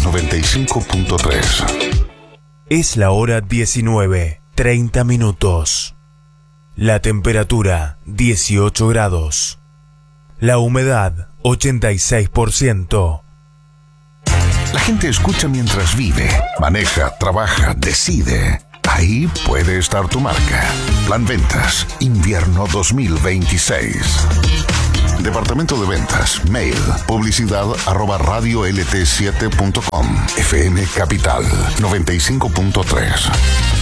95.3. Es la hora 19:30 minutos. La temperatura 18 grados. La humedad 86%. La gente escucha mientras vive, maneja, trabaja, decide. Ahí puede estar tu marca. Plan Ventas, invierno 2026. Departamento de Ventas, mail, publicidad@radiolt7.com. FM Capital 95.3.